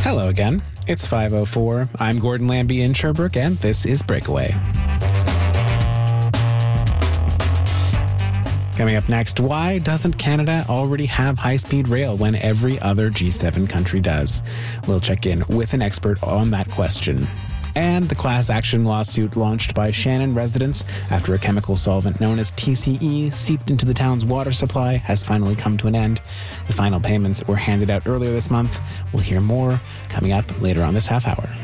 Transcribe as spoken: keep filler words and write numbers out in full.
Hello again. It's five oh four. I'm Gordon Lambie in Sherbrooke, and this is Breakaway. Coming up next, why doesn't Canada already have high-speed rail when every other G seven country does? We'll check in with an expert on that question. And the class action lawsuit launched by Shannon residents after a chemical solvent known as T C E seeped into the town's water supply has finally come to an end. The final payments were handed out earlier this month. We'll hear more coming up later on this half hour.